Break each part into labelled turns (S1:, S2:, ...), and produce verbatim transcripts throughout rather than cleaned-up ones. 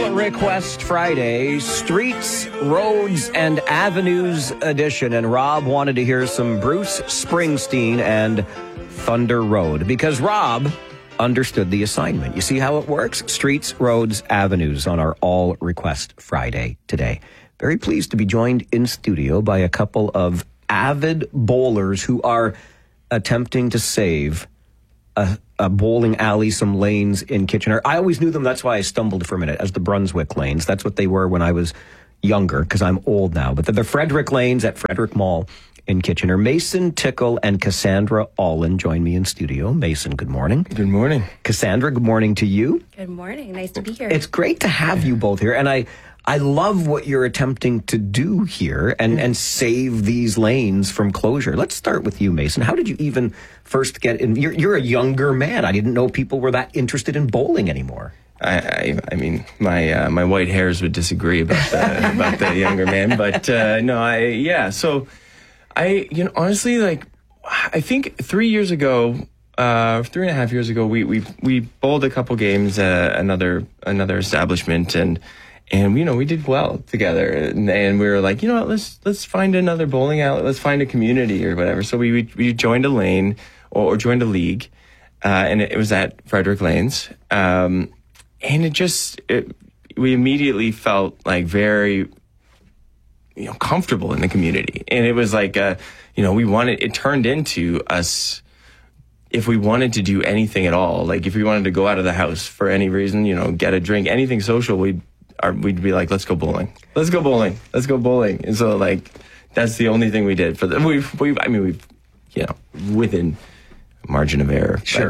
S1: All Request Friday, Streets, Roads, and Avenues edition. And Rob wanted to hear some Bruce Springsteen and Thunder Road because Rob understood the assignment. You see how it works? Streets, Roads, Avenues on our All Request Friday today. Very pleased to be joined in studio by a couple of avid bowlers who are attempting to save a, a bowling alley, some lanes in Kitchener. I always knew them, that's why I stumbled for a minute, as the Brunswick lanes. That's what they were when I was younger, because I'm old now. But they're the Frederick lanes at Frederick Mall in Kitchener. Mason Tickle and Cassandra Allen join me in studio. Mason, good morning.
S2: Good morning.
S1: Cassandra, good morning to you.
S3: Good morning. Nice to be here.
S1: It's great to have you both here. And I, I love what you're attempting to do here and, and save these lanes from closure. Let's start with you, Mason. How did you even first get in? You're, you're a younger man. I didn't know people were that interested in bowling anymore.
S2: I, I, I mean, my uh, my white hairs would disagree about the, about the younger man, but uh, no, I yeah. So, I you know honestly, like, I think three years ago, uh, three and a half years ago, we we we bowled a couple games at another another establishment, and and you know we did well together, and, and we were like, you know what, let's let's find another bowling alley, let's find a community or whatever. So we we, we joined a lane or, or joined a league, uh, and it, it was at Frederick Lanes. Um, And it just, it, we immediately felt like very, you know, comfortable in the community. And it was like, uh, you know, we wanted, it turned into us, if we wanted to do anything at all, like if we wanted to go out of the house for any reason, you know, get a drink, anything social, we'd, our, we'd be like, let's go bowling. Let's go bowling. Let's go bowling. And so, like, that's the only thing we did for the, we've, we've, I mean, we've, you know, within margin of error.
S1: Sure.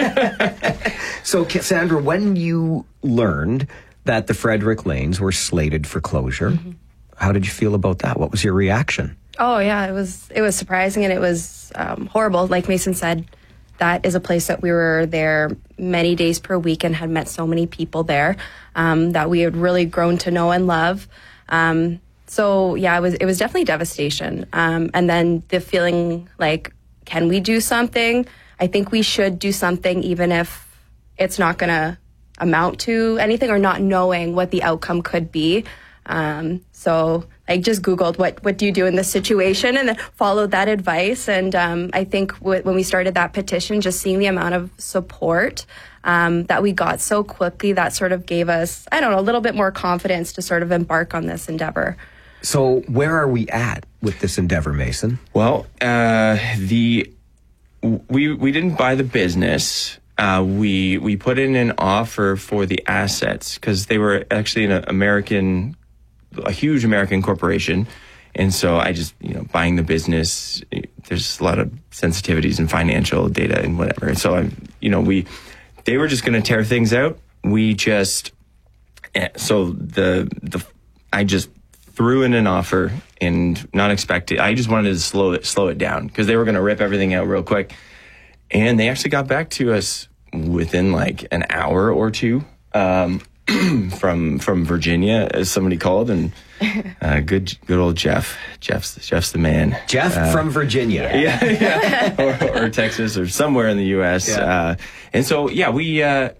S1: So, Cassandra, when you learned that the Frederick lanes were slated for closure, mm-hmm. how did you feel about that? What was your reaction?
S3: Oh, yeah, it was it was surprising and it was um, horrible. Like Mason said, that is a place that we were there many days per week and had met so many people there um, that we had really grown to know and love. Um, so, yeah, it was, it was definitely devastation. Um, and then the feeling like, can we do something? I think we should do something even if it's not going to amount to anything or not knowing what the outcome could be. Um, so I just Googled what, what do you do in this situation and then followed that advice. And um, I think w- when we started that petition, just seeing the amount of support um, that we got so quickly, that sort of gave us, I don't know, a little bit more confidence to sort of embark on this endeavor.
S1: So where are we at with this endeavor, Mason?
S2: Well, uh, the we we didn't buy the business. Uh, we we put in an offer for the assets because they were actually an American, a huge American corporation, and so I just you know buying the business. There's a lot of sensitivities and financial data and whatever. And so I, you know, we they were just going to tear things out. We just so the the I just threw in an offer and not expected. I just wanted to slow it slow it down because they were going to rip everything out real quick. And they actually got back to us within like an hour or two um, from from Virginia, as somebody called, and uh, good good old Jeff. Jeff's Jeff's the man.
S1: Jeff uh, from Virginia,
S2: yeah, yeah. or, or Texas, or somewhere in the U S. Yeah. Uh, and so yeah, we uh,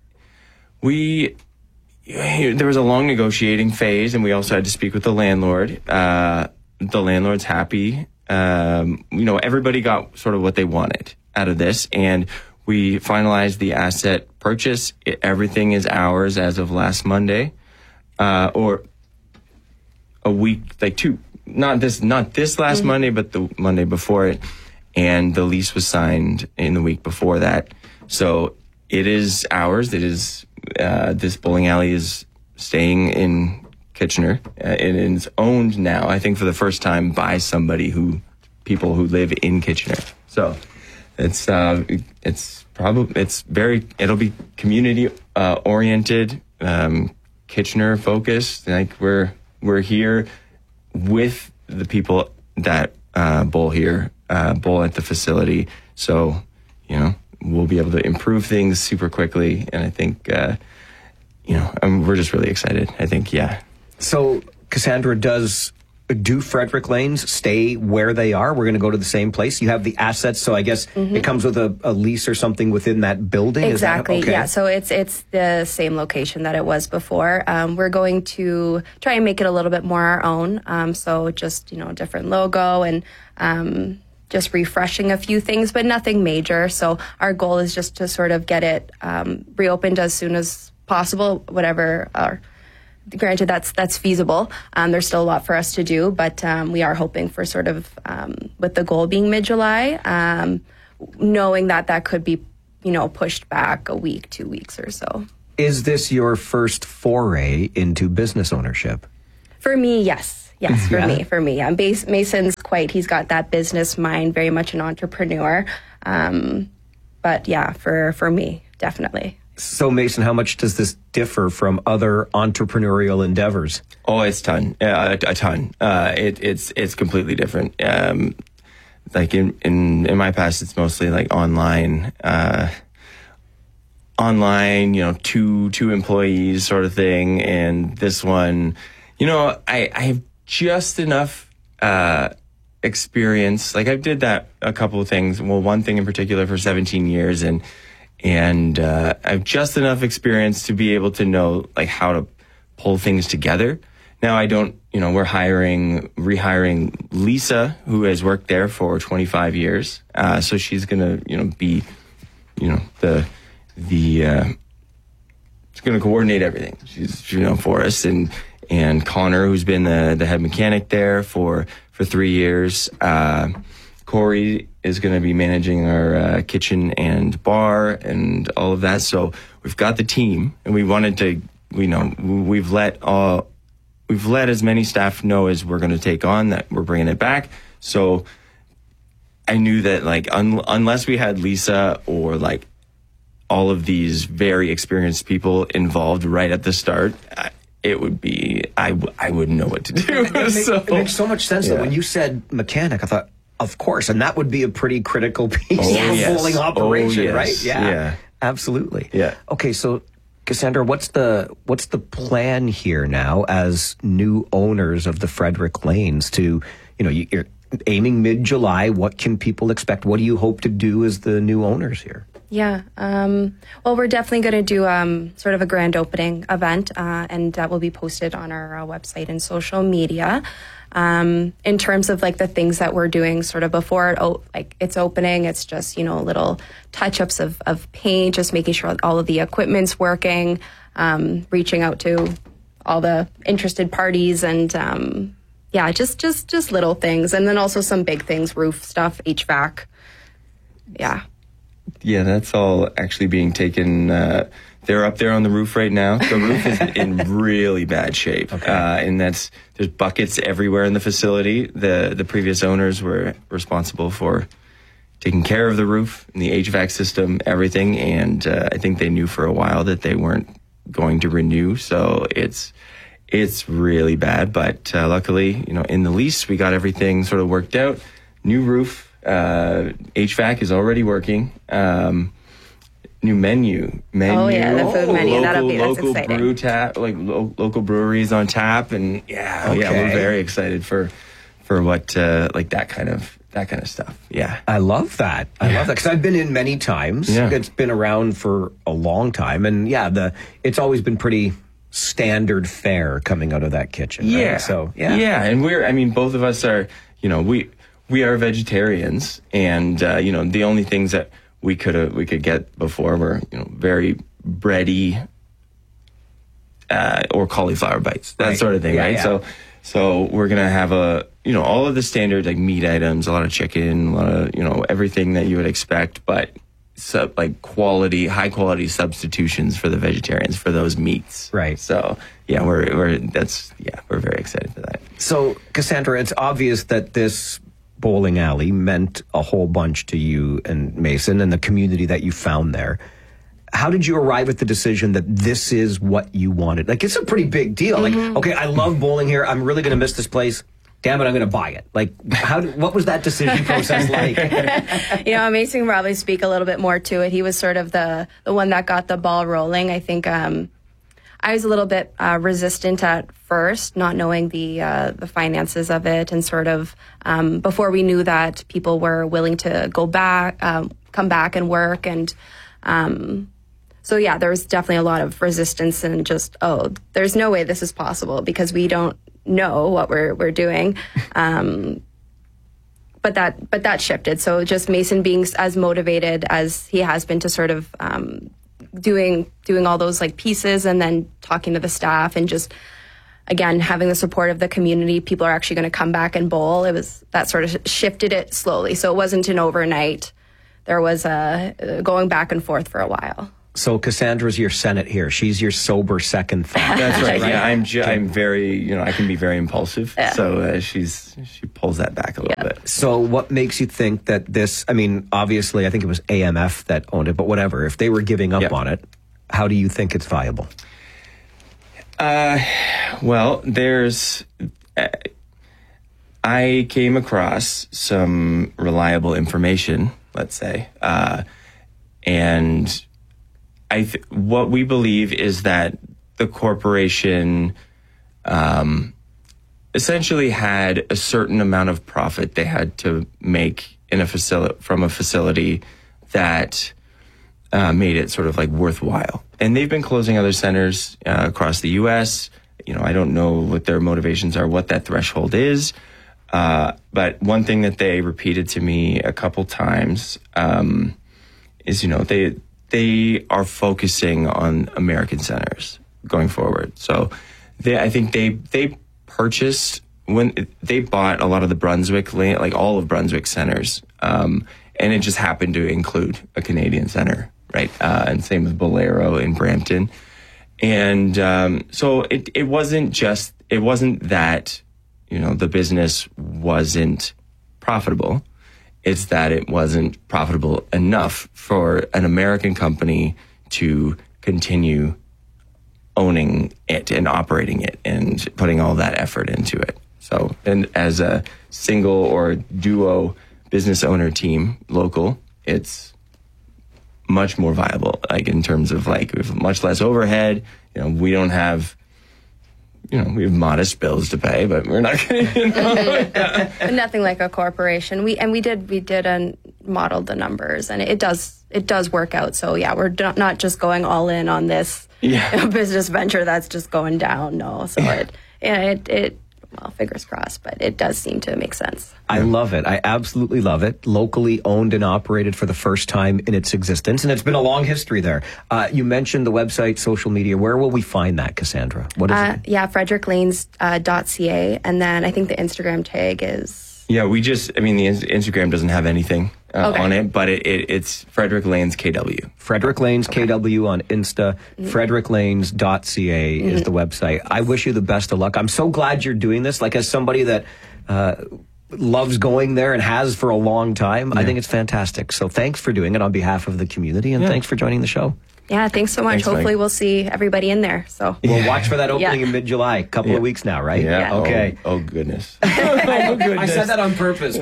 S2: we there was a long negotiating phase, and we also had to speak with the landlord. Uh, the landlord's happy. Um, you know, everybody got sort of what they wanted out of this, and we finalized the asset purchase. It, everything is ours as of last Monday, uh, or a week, like two, not this, not this last mm-hmm. Monday, but the Monday before it, and the lease was signed in the week before that. So it is ours. It is uh, this bowling alley is staying in Kitchener. Uh, it is owned now, I think, for the first time by somebody who people who live in Kitchener. So. It's uh, it's probably it's very it'll be community uh, oriented, um, Kitchener focused. Like we're we're here with the people that uh, bowl here, uh, bowl at the facility. So you know we'll be able to improve things super quickly, and I think uh, you know um, we're just really excited. I think yeah.
S1: So Cassandra, does do Frederick Lanes stay where they are? We're going to go to the same place. You have the assets, so I guess mm-hmm. it comes with a, a lease or something within that building.
S3: Exactly.
S1: Is that, okay.
S3: Yeah. So it's it's the same location that it was before. Um, we're going to try and make it a little bit more our own. Um, so just you know, different logo and um, just refreshing a few things, but nothing major. So our goal is just to sort of get it um, reopened as soon as possible. Whatever. Our, Granted, that's that's feasible. Um, there's still a lot for us to do, but um, we are hoping for sort of, um, with the goal being mid-July, um, knowing that that could be, you know, pushed back a week, two weeks or so.
S1: Is this your first foray into business ownership?
S3: For me, yes. Yes, for
S1: yeah.
S3: me, for me. Um, Bas- Mason's quite, he's got that business mind, very much an entrepreneur. Um, but yeah, for, for me, definitely.
S1: So, Mason, how much does this differ from other entrepreneurial endeavors?
S2: Oh, it's ton, uh, a, a ton. Uh, it, it's it's completely different. Um, like in, in in my past, it's mostly like online, uh, online. You know, two two employees sort of thing. And this one, you know, I I have just enough uh, experience. Like I did that a couple of things. Well, one thing in particular for seventeen years, and. And uh, I have just enough experience to be able to know like how to pull things together. Now I don't, you know, we're hiring, rehiring Lisa, who has worked there for twenty-five years. Uh, so she's gonna, you know, be, you know, the the uh, she's gonna coordinate everything. She's, you know, for us, and and Connor, who's been the the head mechanic there for for three years. Uh, Corey is going to be managing our uh, kitchen and bar and all of that. So we've got the team, and we wanted to, you know, we've let all, we've let as many staff know as we're going to take on that we're bringing it back. So I knew that like un- unless we had Lisa or like all of these very experienced people involved right at the start, I, it would be I, w- I wouldn't know what to do.
S1: It, makes,
S2: so,
S1: it makes so much sense
S2: yeah.
S1: that when you said mechanic, I thought, of course, and that would be a pretty critical piece
S2: oh,
S1: of
S2: yes.
S1: bowling operation,
S2: oh, yes.
S1: right? Yeah,
S2: yeah,
S1: absolutely.
S2: Yeah.
S1: Okay, so Cassandra, what's the what's the plan here now as new owners of the Frederick Lanes? To you know, you're aiming mid-July. What can people expect? What do you hope to do as the new owners here?
S3: Yeah. Um, well, we're definitely going to do um, sort of a grand opening event, uh, and that will be posted on our uh, website and social media. Um, in terms of like the things that we're doing sort of before it, oh, like it's opening, it's just, you know, little touch-ups of, of paint, just making sure all of the equipment's working, um, reaching out to all the interested parties and, um, yeah, just, just, just little things. And then also some big things, roof stuff, H V A C. Yeah.
S2: Yeah, that's all actually being taken. Uh, they're up there on the roof right now. The roof is in really bad shape, okay. uh, and that's there's buckets everywhere in the facility. The the previous owners were responsible for taking care of the roof and the H V A C system, everything, and uh, I think they knew for a while that they weren't going to renew. So it's it's really bad. But uh, luckily, you know, in the lease, we got everything sort of worked out. New roof. Uh, H V A C is already working. Um, new menu, menu.
S3: Oh yeah, the food menu.
S2: Local,
S3: That'll be that's
S2: local
S3: exciting.
S2: brew tap, like lo- local breweries on tap, and yeah,
S1: Okay.
S2: yeah, we're very excited for for what uh, like that kind of that kind of stuff. Yeah,
S1: I love that. I
S2: Yeah.
S1: love that because I've been in many times.
S2: Yeah.
S1: It's been around for a long time, and yeah, the it's always been pretty standard fare coming out of that kitchen. Right?
S2: yeah.
S1: So yeah,
S2: yeah, and we're. I mean, both of us are. You know, we. We are vegetarians, and uh, you know the only things that we could we could get before were you know very bready uh, or cauliflower bites, that
S1: Right.
S2: sort of thing,
S1: Yeah,
S2: right?
S1: yeah.
S2: So so we're gonna have a you know all of the standard like meat items, a lot of chicken, a lot of you know everything that you would expect, but sub, like quality, high quality substitutions for the vegetarians for those meats,
S1: Right.
S2: So yeah, we're we're that's yeah we're very excited for that.
S1: So Cassandra, it's obvious that this bowling alley meant a whole bunch to you and Mason and the community that you found there. How did you arrive at the decision that this is what you wanted? Like, it's a pretty big deal.
S3: Mm-hmm.
S1: Like, okay, I love bowling here. I'm really going to miss this place. Damn it, I'm going to buy it. Like, how? Did, what was that decision process like?
S3: You know, Mason can probably speak a little bit more to it. He was sort of the the one that got the ball rolling. I think um, I was a little bit uh, resistant at first, not knowing the uh, the finances of it, and sort of um, before we knew that people were willing to go back, um, come back and work, and um, so yeah, there was definitely a lot of resistance and just oh, there's no way this is possible because we don't know what we're we're doing. Um, but that but that shifted. So just Mason being as motivated as he has been to sort of um, doing doing all those like pieces, and then talking to the staff, and just again having the support of the community. People are actually going to come back and bowl. It was that sort of shifted it slowly. So it wasn't an overnight. There was a going back and forth for a while.
S1: So Cassandra's your Senate here. She's your sober second thought.
S2: That's right. Yeah, I'm. Ju- I'm very. You know, I can be very impulsive.
S3: Yeah.
S2: So uh, she's she pulls that back a little
S3: Yeah.
S2: bit.
S1: So what makes you think that this, I mean, obviously I think it was A M F that owned it, but whatever, if they were giving up
S2: Yep.
S1: on it, how do you think it's viable?
S2: Uh, well, there's. Uh, I came across some reliable information, let's say, uh, and I th- what we believe is that the corporation um, essentially had a certain amount of profit they had to make in a facility from a facility that uh, made it sort of like worthwhile. And they've been closing other centers uh, across the U S. You know, I don't know what their motivations are, what that threshold is. Uh, but one thing that they repeated to me a couple times um, is, you know, they they are focusing on American centers going forward. So they, I think they they purchased when they bought a lot of the Brunswick land, like all of Brunswick centers, um, and it just happened to include a Canadian center, right? Uh, and same with Bolero in Brampton. And um, so it it wasn't just it wasn't that, you know, the business wasn't profitable. It's that it wasn't profitable enough for an American company to continue owning it and operating it and putting all that effort into it. So, and as a single or duo business owner team, local, it's much more viable, like in terms of like, we have much less overhead. You know, we don't have, you know, we have modest bills to pay, but we're not going to, you know.
S3: Nothing like a corporation. We and we did we did and modeled the numbers, and it does it does work out. So yeah, we're do- not just going all in on this
S2: Yeah.
S3: business venture that's just going down. No, so it yeah it it well, fingers crossed, but it does seem to make sense.
S1: I love it. I absolutely love it. Locally owned and operated for the first time in its existence, and it's been a long history there. Uh, you mentioned the website, social media. Where will we find that, Cassandra? What is
S3: Uh,
S1: it?
S3: yeah, frederick lanes dot c a, and then I think the Instagram tag is
S2: Yeah, we just, I mean, the ins- Instagram doesn't have anything uh,
S3: Okay.
S2: on it, but it, it, it's Frederick Lanes K W.
S1: Frederick Lanes K W on Insta.
S3: Mm-hmm.
S1: frederick lanes dot c a is the website. I wish you the best of luck. I'm so glad you're doing this. Like, as somebody that uh, loves going there and has for a long time, I think it's fantastic. So thanks for doing it on behalf of the community, and thanks for joining the show.
S3: yeah. Thanks so much.
S2: Thanks,
S3: Hopefully,
S2: Mike.
S3: we'll see everybody in there. So
S1: We'll watch for that opening
S3: Yeah.
S1: in mid-July. A couple of
S2: Yeah.
S1: weeks now, right?
S2: Yeah.
S1: Okay.
S2: Oh, oh goodness.
S1: I said that on purpose.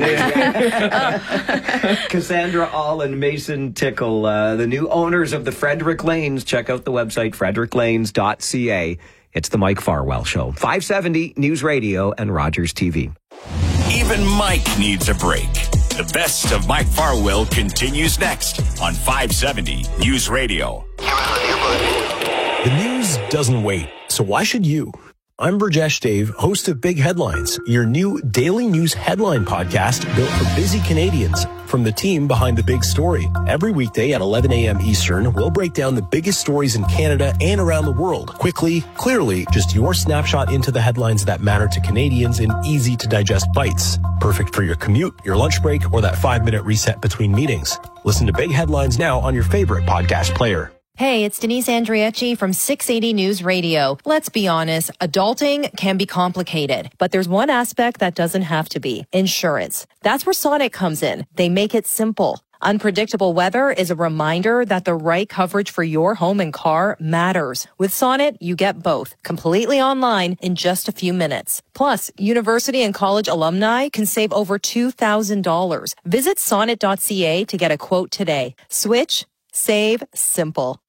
S1: Cassandra All and Mason Tickle, uh, the new owners of the Frederick Lanes. Check out the website, frederick lanes dot c a. It's the Mike Farwell Show. five seventy News Radio and Rogers T V.
S4: Even Mike needs a break. The best of Mike Farwell continues next on five seventy News Radio.
S5: The news doesn't wait, so why should you? I'm Burjesh Dave, host of Big Headlines, your new daily news headline podcast built for busy Canadians from the team behind the big story. Every weekday at eleven a.m. Eastern, we'll break down the biggest stories in Canada and around the world. Quickly, clearly, just your snapshot into the headlines that matter to Canadians in easy to digest bites. Perfect for your commute, your lunch break, or that five minute reset between meetings. Listen to Big Headlines now on your favorite podcast player.
S6: Hey, it's Denise Andriecci from six eighty News Radio. Let's be honest, adulting can be complicated, but there's one aspect that doesn't have to be: insurance. That's where Sonnet comes in. They make it simple. Unpredictable weather is a reminder that the right coverage for your home and car matters. With Sonnet, you get both completely online in just a few minutes. Plus, university and college alumni can save over two thousand dollars. Visit sonnet dot c a to get a quote today. Switch, save, simple.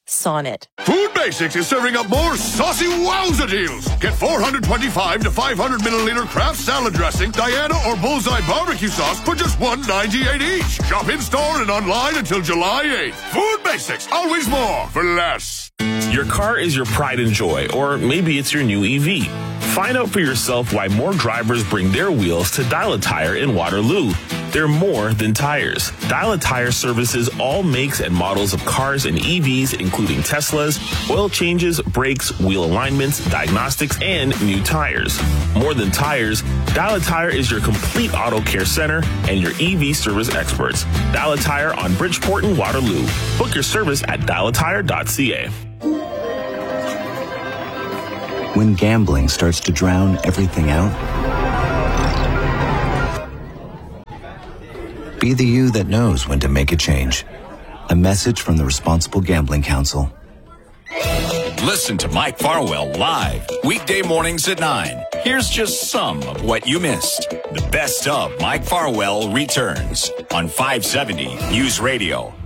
S6: Sonnet.
S7: Food Basics is serving up more saucy wowza deals. Get four twenty-five to five hundred milliliter Kraft salad dressing, Diana or Bullseye barbecue sauce for just one ninety-eight each. Shop in store and online until July eighth. Food Basics, always more for less.
S8: Your car is your pride and joy, or maybe it's your new E V. Find out for yourself why more drivers bring their wheels to Dial a Tire in Waterloo. They're more than tires. Dial a Tire services all makes and models of cars and E Vs, including Teslas, oil changes, brakes, wheel alignments, diagnostics, and new tires. More than tires, Dial a Tire is your complete auto care center and your E V service experts. Dial a Tire on Bridgeport and Waterloo. Book your service at dial a tire dot c a.
S9: When gambling starts to drown everything out, be the you that knows when to make a change. A message from the Responsible Gambling Council.
S4: Listen to Mike Farwell live weekday mornings at nine. Here's just some of what you missed. The best of Mike Farwell returns on five seventy News Radio.